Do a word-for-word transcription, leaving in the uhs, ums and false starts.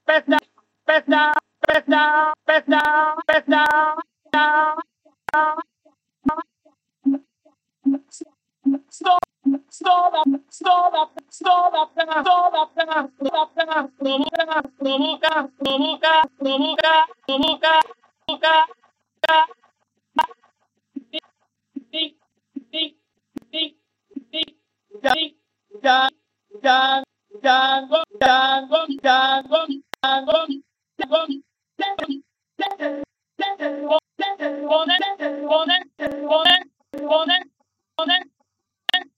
Stop, stop, stop, stop, provoca, provoca, provoca, provoca, provoca, provoca, provoca, di, di, di, di, di, di,